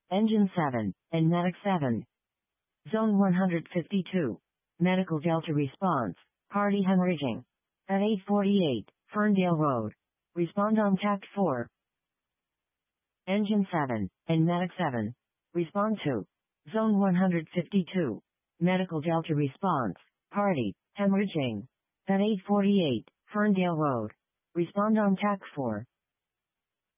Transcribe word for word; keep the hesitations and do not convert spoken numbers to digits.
Engine seven, and Medic seven. Zone one hundred fifty-two. Medical Delta response. Party hemorrhaging. At eight forty-eight, Ferndale Road. Respond on Tact four. Engine seven, and Medic seven. Respond to. Zone one hundred fifty-two. Medical Delta response. Party, hemorrhaging. At eight forty-eight, Ferndale Road. Respond on Tact four.